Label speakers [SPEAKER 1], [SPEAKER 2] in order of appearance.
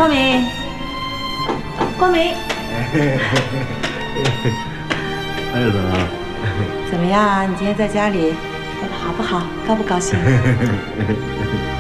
[SPEAKER 1] 光明，光明，
[SPEAKER 2] 艾子，
[SPEAKER 1] 怎么样啊？你今天在家里过得好不好？高不高兴？